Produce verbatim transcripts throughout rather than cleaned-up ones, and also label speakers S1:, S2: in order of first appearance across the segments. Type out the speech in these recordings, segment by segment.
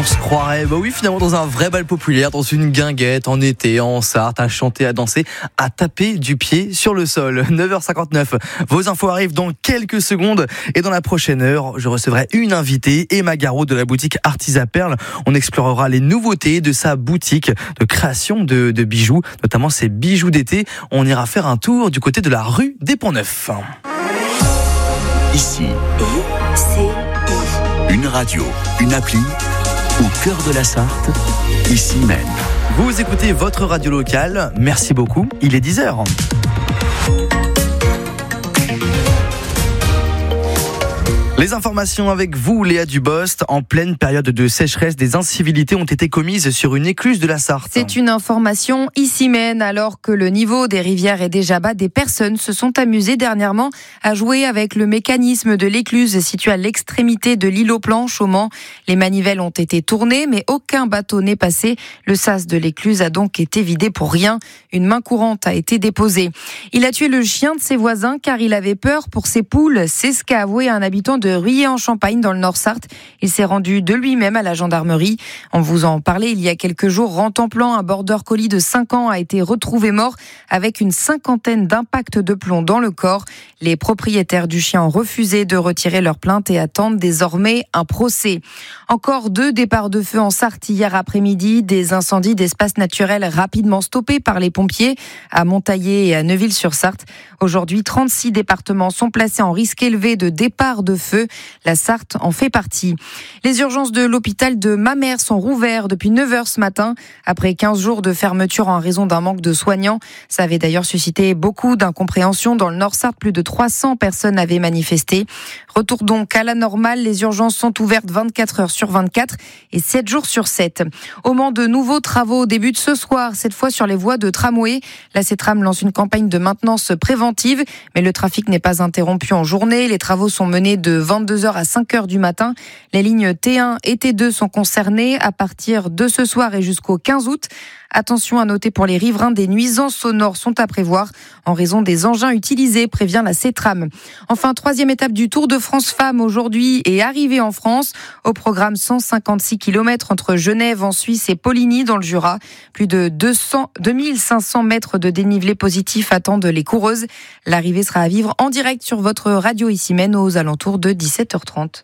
S1: se croirait, bah oui, finalement dans un vrai bal populaire, dans une guinguette, en été, en Sarthe, à chanter, à danser, à taper du pied sur le sol. neuf heures cinquante-neuf, vos infos arrivent dans quelques secondes et dans la prochaine heure, je recevrai une invitée, Emma Garot de la boutique Artisa Perle. On explorera les nouveautés de sa boutique de création de, de bijoux, notamment ses bijoux d'été. On ira faire un tour du côté de la rue des Ponts-Neufs.
S2: Ici,
S3: I C I.
S2: une radio, une appli, au cœur de la Sarthe, ici même.
S1: Vous écoutez votre radio locale, merci beaucoup, il est dix heures. Les informations avec vous, Léa Dubost. En pleine période de sécheresse, des incivilités ont été commises sur une écluse de la Sarthe.
S4: C'est une information ici même. Alors que le niveau des rivières est déjà bas, des personnes se sont amusées dernièrement à jouer avec le mécanisme de l'écluse située à l'extrémité de l'îlot Planche au Mans. Les manivelles ont été tournées, mais aucun bateau n'est passé. Le sas de l'écluse a donc été vidé pour rien. Une main courante a été déposée. Il a tué le chien de ses voisins car il avait peur pour ses poules. C'est ce qu'a avoué un habitant de Ruillé-en-Champagne dans le Nord-Sarthe. Il s'est rendu de lui-même à la gendarmerie. On vous en parlait il y a quelques jours. Rentemplant, un border collie de cinq ans a été retrouvé mort avec une cinquantaine d'impacts de plomb dans le corps. Les propriétaires du chien ont refusé de retirer leur plainte et attendent désormais un procès. Encore deux départs de feu en Sarthe hier après-midi. Des incendies d'espaces naturels rapidement stoppés par les pompiers à Montaillé et à Neuville-sur-Sarthe. Aujourd'hui, trente-six départements sont placés en risque élevé de départ de feu. La Sarthe en fait partie. Les urgences de l'hôpital de Mamers sont rouvertes depuis neuf heures ce matin. Après quinze jours de fermeture en raison d'un manque de soignants. Ça avait d'ailleurs suscité beaucoup d'incompréhension. Dans le Nord-Sarthe, plus de trois cents personnes avaient manifesté. Retour donc à la normale. Les urgences sont ouvertes vingt-quatre heures sur vingt-quatre et sept jours sur sept. Au Mans, de nouveaux travaux débutent ce soir, cette fois sur les voies de tramway. La CETRAM lance une campagne de maintenance préventive, mais le trafic n'est pas interrompu en journée. Les travaux sont menés de vingt-deux heures à cinq heures du matin. Les lignes T un et T deux sont concernées à partir de ce soir et jusqu'au quinze août. Attention à noter pour les riverains, des nuisances sonores sont à prévoir en raison des engins utilisés, prévient la CETRAM. Enfin, troisième étape du Tour de France Femmes aujourd'hui est arrivée en France. Au programme cent cinquante-six kilomètres entre Genève en Suisse et Poligny dans le Jura. Plus de deux cents, deux mille cinq cents mètres de dénivelé positif attendent les coureuses. L'arrivée sera à vivre en direct sur votre radio ici même aux alentours de dix-sept heures trente.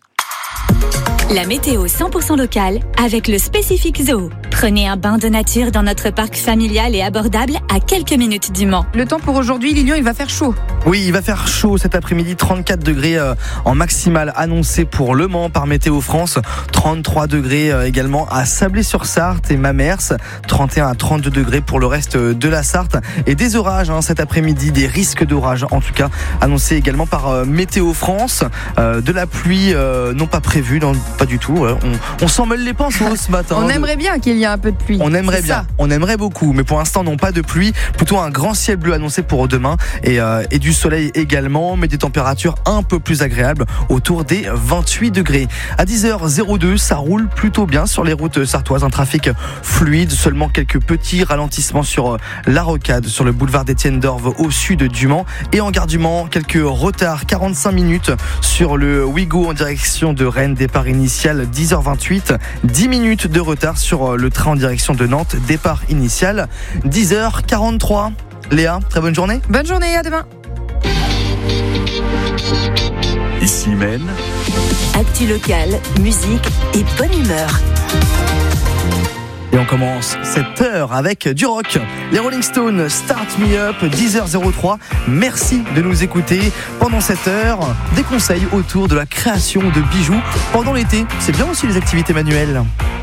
S3: La météo cent pour cent locale avec le Spécifique Zoo. Prenez un bain de nature dans notre parc familial et abordable à quelques minutes du Mans.
S4: Le temps pour aujourd'hui, Lilian, il va faire chaud.
S1: Oui, il va faire chaud cet après-midi, trente-quatre degrés euh, en maximale annoncé pour Le Mans par Météo France, trente-trois degrés euh, également à Sablé-sur-Sarthe et Mamers, trente et un à trente-deux degrés pour le reste de la Sarthe et des orages hein, cet après-midi, des risques d'orage en tout cas annoncés également par euh, Météo France, euh, de la pluie euh, non pas prévue, non, pas du tout, ouais. on, on s'en mêle les pinceaux ce matin.
S4: On aimerait bien qu'il y ait un peu de pluie.
S1: On aimerait
S4: C'est
S1: bien,
S4: ça.
S1: on aimerait beaucoup, mais pour l'instant non pas de pluie, plutôt un grand ciel bleu annoncé pour demain et, euh, et du soleil également, mais des températures un peu plus agréables autour des vingt-huit degrés. À dix heures deux, ça roule plutôt bien sur les routes sartoises, un trafic fluide, seulement quelques petits ralentissements sur la Rocade, sur le boulevard d'Étienne d'Orve au sud du Mans et en gare du Mans, quelques retards, quarante-cinq minutes sur le Ouigo en direction de Rennes, départ initial dix heures vingt-huit, dix minutes de retard sur le train en direction de Nantes, départ initial dix heures quarante-trois. Léa, très bonne journée.
S4: Bonne journée, à demain.
S2: Ici même,
S3: Actu locale, musique et bonne humeur.
S1: Et on commence cette heure avec du rock. Les Rolling Stones, Start Me Up, dix heures trois. Merci de nous écouter pendant cette heure. Des conseils autour de la création de bijoux pendant l'été. C'est bien aussi les activités manuelles.